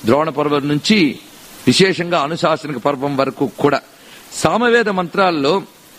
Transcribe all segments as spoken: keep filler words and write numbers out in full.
ద్రోణ పర్వం నుంచి విశేషంగా అనుశాసనిక పర్వం వరకు కూడా సామవేద మంత్రాల్లో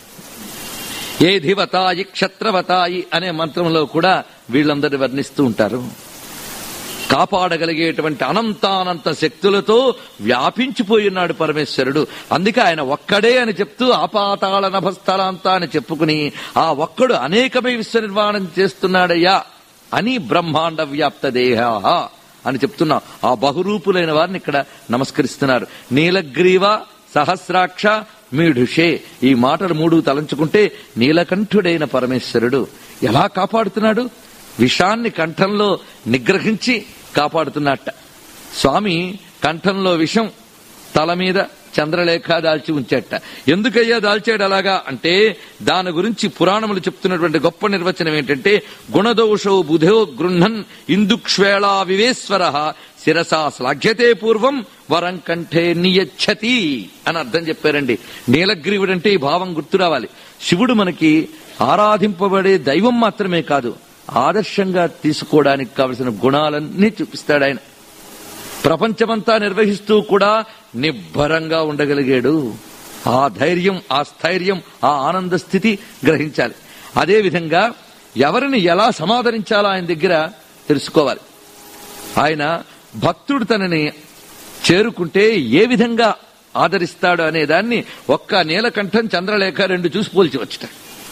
ఏ ధివతాయి క్షత్రవతాయి అనే మంత్రంలో కూడా వీళ్ళందరినీ వర్ణిస్తూ ఉంటారు. కాపాడగలిగేటువంటి అనంతానంత శక్తులతో వ్యాపించిపోయినాడు పరమేశ్వరుడు. అందుకే ఆయన ఒక్కడే అని చెప్తూ ఆపాతాళ నభస్థలాంత అని చెప్పుకుని ఆ ఒక్కడు అనేకమై విశ్వ నిర్మాణం చేస్తున్నాడయ్యా అని బ్రహ్మాండ వ్యాప్త దేహ అని చెప్తున్నా ఆ బహురూపులైన వారిని ఇక్కడ నమస్కరిస్తున్నారు. నీలగ్రీవ సహస్రాక్ష మీఢుషే ఈ మాటలు మూడు తలంచుకుంటే నీలకంఠుడైన పరమేశ్వరుడు ఎలా కాపాడుతున్నాడు? విషాన్ని కంఠంలో నిగ్రహించి కాపాడుతున్నట్ట. స్వామి కంఠంలో విషం, తల మీద చంద్రలేఖ దాల్చి ఉంచేట. ఎందుకయ్యా దాల్చాడు అలాగా అంటే దాని గురించి పురాణములు చెప్తున్నటువంటి గొప్ప నిర్వచనం ఏంటంటే గుణదోషో బుధో గృహన్ ఇందుక్ష్వేళా వివేశ్వర శిరసా శ్లాఘ్యతే పూర్వం వరం కంఠే నియచ్చతి అని అర్థం చెప్పారండి. నీలగ్రీవుడంటే ఈ భావం గుర్తు రావాలి. శివుడు మనకి ఆరాధింపబడే దైవం మాత్రమే కాదు, ఆదర్శంగా తీసుకోవడానికి కావలసిన గుణాలన్నీ చూపిస్తాడు ఆయన. ప్రపంచమంతా నిర్వహిస్తూ కూడా నిబ్బరంగా ఉండగలిగాడు. ఆ ధైర్యం, ఆ స్థైర్యం, ఆ ఆనంద స్థితి గ్రహించాలి. అదేవిధంగా ఎవరిని ఎలా సమాదరించాలో ఆయన దగ్గర తెలుసుకోవాలి. ఆయన భక్తుడు తనని చేరుకుంటే ఏ విధంగా ఆదరిస్తాడు అనే దాన్ని ఒక్క నీలకంఠం చంద్రలేఖ రెండు చూసి పోల్చవచ్చుట.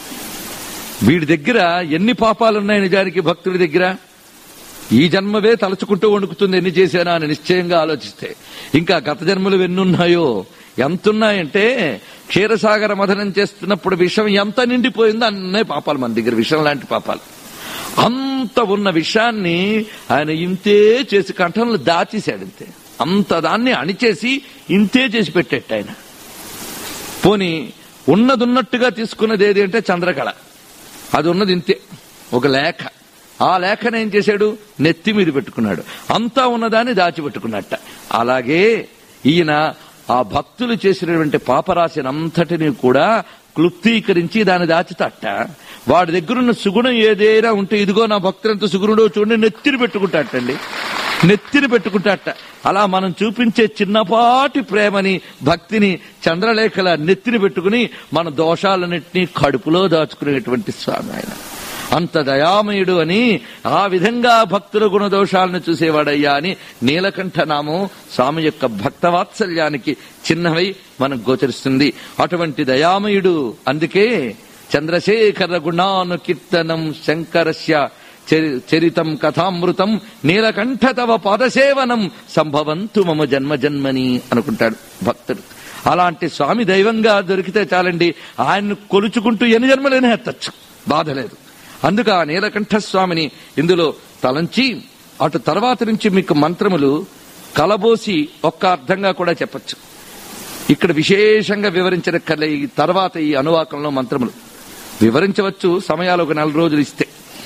వీడి దగ్గర ఎన్ని పాపాలున్నాయి నిజానికి భక్తుడి దగ్గర? ఈ జన్మవే తలుచుకుంటూ వణుకుతుంది ఎన్ని చేశానా అని నిశ్చయంగా ఆలోచిస్తే. ఇంకా గత జన్మలు ఎన్నున్నాయో, ఎంతున్నాయంటే క్షీరసాగర మథనం చేస్తున్నప్పుడు విషం ఎంత నిండిపోయిందో అన్నే పాపాలు మన దగ్గర, విషం లాంటి పాపాలు. అంత ఉన్న విషయాన్ని ఆయన ఇంతే చేసి కంఠంలో దాచేశాడు. ఇంతే అంత దాన్ని అణిచేసి ఇంతే చేసి పెట్టేట ఆయన. పోని ఉన్నదున్నట్టుగా తీసుకున్నది ఏది అంటే చంద్రకళ. అది ఉన్నది ఇంతే, ఒక లేఖ. ఆ లేఖను ఏం చేశాడు? నెత్తి మీద పెట్టుకున్నాడు. అంతా ఉన్నదాన్ని దాచిపెట్టుకున్నట్ట. అలాగే ఈయన ఆ భక్తులు చేసినటువంటి పాపరాశిని అంతటిని కూడా క్లుప్తీకరించి దాన్ని దాచితట్ట. వాడి దగ్గరున్న సుగుణం ఏదైనా ఉంటే ఇదిగో నా భక్తులంత సుగుణుడో చూడండి నెత్తిని పెట్టుకుంటాటండి, నెత్తిని పెట్టుకుంటాట. అలా మనం చూపించే చిన్నపాటి ప్రేమని, భక్తిని చంద్రలేఖల నెత్తిని పెట్టుకుని మన దోషాలన్నింటినీ కడుపులో దాచుకునేటువంటి స్వామి ఆయన. అంత దయామయుడు అని ఆ విధంగా భక్తుల గుణదోషాలను చూసేవాడయ్యా అని నీలకంఠ నామం స్వామి యొక్క భక్తవాత్సల్యానికి చిన్నవై మనకు గోచరిస్తుంది. అటువంటి దయామయుడు. అందుకే చంద్రశేఖర గుణాను కీర్తనం శంకరస్య చరితం కథామృతం నీలకంఠ తవ పాదసేవనం సంభవంతు మమ జన్మ జన్మని అనుకుంటాడు భక్తుడు. అలాంటి స్వామి దైవంగా దొరికితే చాలండి, ఆయన్ను కొలుచుకుంటూ ఎన్ని జన్మలైనా ఎత్తచ్చు, బాధ లేదు. అందుకు ఆ నీలకంఠస్వామిని ఇందులో తలంచి అటు తర్వాత నుంచి మీకు మంత్రములు కలబోసి ఒక్క అర్థంగా కూడా చెప్పచ్చు. ఇక్కడ విశేషంగా వివరించనక్కర్లే. ఈ తర్వాత ఈ అనువాకంలో మంత్రములు వివరించవచ్చు సమయాలు ఒక నెల రోజులు ఇస్తే.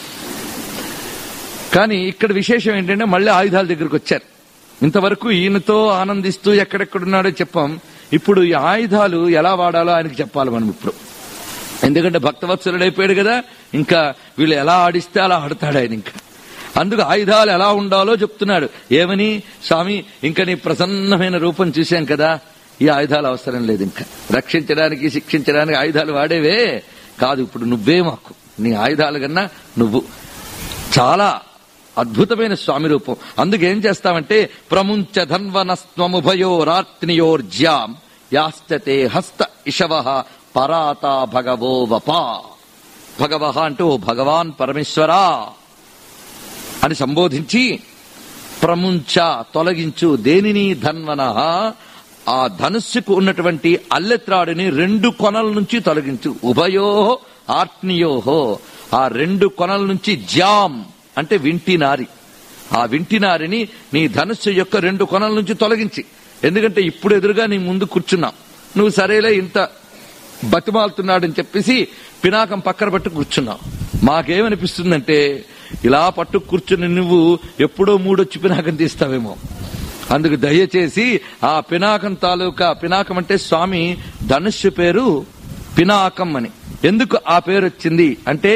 కానీ ఇక్కడ విశేషం ఏంటంటే మళ్ళీ ఆయుధాల దగ్గరకు వచ్చారు. ఇంతవరకు ఈయనతో ఆనందిస్తూ ఎక్కడెక్కడున్నాడో చెప్పాం. ఇప్పుడు ఈ ఆయుధాలు ఎలా వాడాలో ఆయనకు చెప్పాలి మనం ఇప్పుడు. ఎందుకంటే భక్తవత్సలుడు అయిపోయాడు కదా, ఇంకా వీళ్ళు ఎలా ఆడిస్తే అలా ఆడతాడు ఆయన. ఇంకా అందుకు ఆయుధాలు ఎలా ఉండాలో చెప్తున్నాడు. ఏమని? స్వామి ఇంకా నీ ప్రసన్నమైన రూపం చూశాం కదా, ఈ ఆయుధాలు అవసరం లేదు, ఇంకా రక్షించడానికి శిక్షించడానికి ఆయుధాలు వాడేవే కాదు, ఇప్పుడు నువ్వే మాకు, నీ ఆయుధాలు కన్నా నువ్వు చాలా అద్భుతమైన స్వామి రూపం. అందుకేం చేస్తామంటే ప్రముంచ ధన్వనస్త్వముభయోరాత్నియోర్జ్యాం యాస్తతే హస్త ఇషవ పరాత భగవో వపా. భగవహ అంటే ఓ భగవాన్ పరమేశ్వరా అని సంబోధించి ప్రముంచ తొలగించు దేనిని? ధన్వన ఆ ధనుస్సుకు ఉన్నటువంటి అల్లెత్రాడిని రెండు కొనల నుంచి తొలగించు. ఉభయో ఆత్నియోహో ఆ రెండు కొనల నుంచి జామ్ అంటే వింటినారి, ఆ వింటినారిని నీ ధనుస్సు యొక్క రెండు కొనల నుంచి తొలగించి. ఎందుకంటే ఇప్పుడు ఎదురుగా నీ ముందు కూర్చున్నాం, నువ్వు సరేలే ఇంత బతిమాలుతున్నాడని చెప్పేసి పినాకం పక్కన పట్టు కూర్చున్నావు. మాకేమనిపిస్తుందంటే ఇలా పట్టు కూర్చుని నువ్వు ఎప్పుడో మూడొచ్చి పినాకం తీస్తావేమో. అందుకు దయచేసి ఆ పినాకం తాలూకా, పినాకం అంటే స్వామి ధనుస్సు పేరు పినాకం అని. ఎందుకు ఆ పేరు వచ్చింది అంటే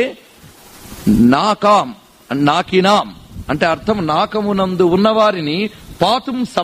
నాకాం నాకినాం అంటే అర్థం నాకమునందు ఉన్నవారిని పాతుం